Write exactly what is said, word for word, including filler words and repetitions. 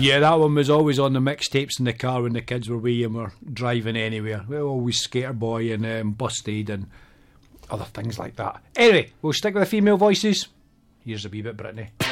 Yeah, that one was always on the mixtapes in the car when the kids were wee and were driving anywhere. We were always Skater Boy and um, Busted and other things like that. Anyway, we'll stick with the female voices. Here's a wee bit Britney.